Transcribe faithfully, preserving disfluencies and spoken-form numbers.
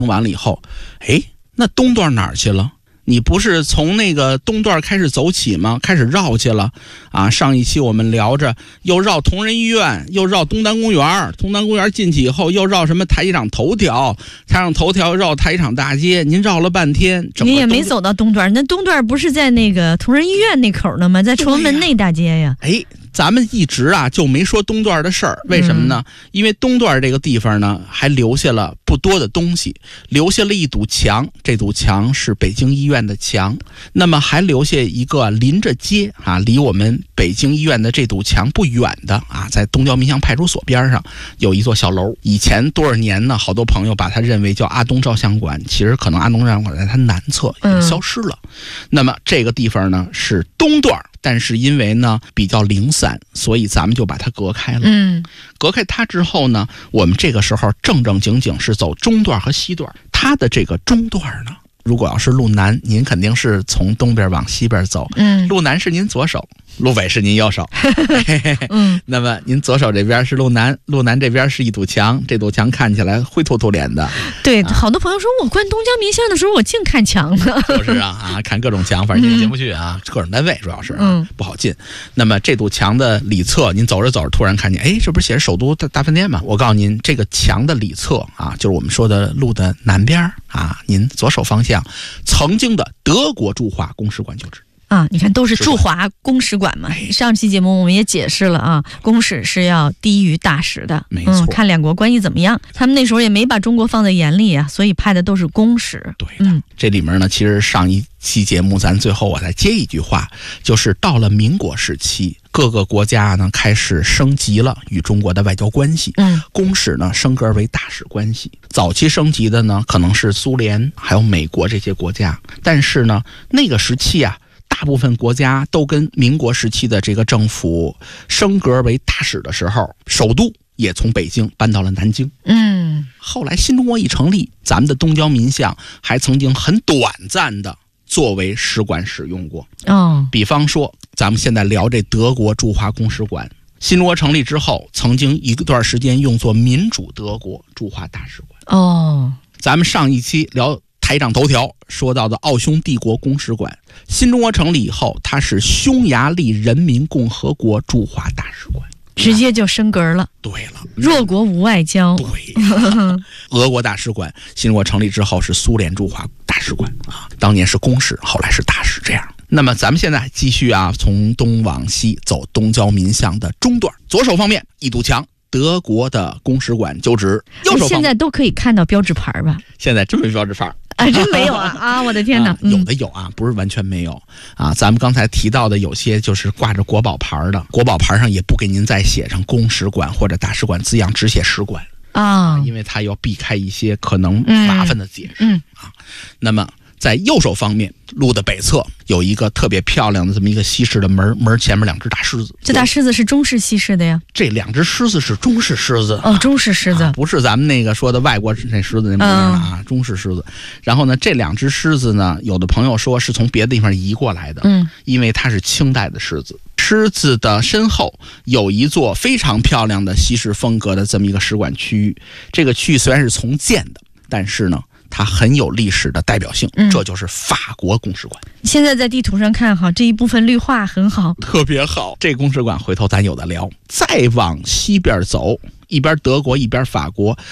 完了以后，哎，那东段哪儿去了？你不是从那个东段开始走起吗？开始绕去了啊！上一期我们聊着，又绕同仁医院，又绕东单公园，东单公园进去以后，又绕什么台场头条，台场头条绕台场大街，您绕了半天， 您也没走到东段。那东段不是在那个同仁医院那口呢吗？在崇文门内大街呀。 哎，咱们一直啊就没说东段的事儿，为什么呢？嗯、因为东段这个地方呢，还留下了不多的东西，留下了一堵墙，这堵墙是北京医院的墙。那么还留下一个临着街啊，离我们北京医院的这堵墙不远的啊，在东郊民巷派出所边上有一座小楼。以前多少年呢，好多朋友把它认为叫阿东照相馆，其实可能阿东照相馆在它南侧已经消失了。嗯、那么这个地方呢是东段，但是因为呢比较零散，所以咱们就把它隔开了。嗯，隔开它之后呢，我们这个时候正正经经是走中段和西段。它的这个中段呢，如果要是路南，您肯定是从东边往西边走。嗯，路南是您左手，路北是您右手。嗯，那么您左手这边是路南，路南这边是一堵墙，这堵墙看起来灰突突脸的。 对，啊、好多朋友说我逛东郊民巷的时候，我净看墙呢。 就是啊啊，看各种墙，反正您进不去啊，嗯、各种单位主要是啊、嗯、不好进。那么这堵墙的里侧，您走着走着突然看见，哎，这不是写着首都大大饭店吗？我告诉您，这个墙的里侧啊，就是我们说的路的南边啊，您左手方向曾经的德国驻华公使馆旧址。 啊，你看都是驻华公使馆嘛。上期节目我们也解释了啊，公使是要低于大使的， 没错、 嗯。看两国关系怎么样，他们那时候也没把中国放在眼里啊，所以派的都是公使。 对的，嗯、这里面呢，其实上一期节目咱最后我再接一句话，就是到了民国时期，各个国家呢开始升级了与中国的外交关系，嗯，公使呢升格为大使关系。早期升级的呢可能是苏联还有美国这些国家，但是呢那个时期啊。大部分国家都跟民国时期的这个政府升格为大使的时候，首都也从北京搬到了南京。嗯，后来新中国一成立，咱们的东郊民巷还曾经很短暂的作为使馆使用过。哦，比方说咱们现在聊这德国驻华公使馆，新中国成立之后，曾经一段时间用作民主德国驻华大使馆。哦，咱们上一期聊台长头条说到的奥匈帝国公使馆，新中国成立以后，它是匈牙利人民共和国驻华大使馆， 直接就升格了。 对了， 弱国无外交。 对呀，俄国大使馆，新中国成立之后是苏联驻华大使馆啊，当年是公使，后来是大使，这样。那么咱们现在继续啊，从东往西走东郊民巷的中段，左手方面一堵墙。德国的公使馆旧址，右手方现在都可以看到标志牌吧？ 现在真没标志牌啊，真没有啊！啊，我的天哪、 啊！有的有啊，不是完全没有啊。咱们刚才提到的有些就是挂着国宝牌的，国宝牌上也不给您再写上公使馆或者大使馆字样，只写使馆啊，因为它要避开一些可能麻烦的解释、嗯嗯、啊。那么在右手方面，路的北侧有一个特别漂亮的这么一个西式的门，门前面两只大狮子。 这大狮子是中式西式的呀？ 这两只狮子是中式狮子哦，中式狮子、啊、 不是咱们那个说的外国那狮子那模样啊、嗯，中式狮子。然后呢，这两只狮子呢，有的朋友说是从别的地方移过来的，嗯，因为它是清代的狮子。狮子的身后有一座非常漂亮的西式风格的这么一个使馆区域，这个区域虽然是重建的，但是呢。它很有历史的代表性、嗯、这就是法国公使馆。 现在在地图上看哈，这一部分绿化很好， 特别好。这公使馆回头咱有的聊。再往西边走，一边德国一边法国，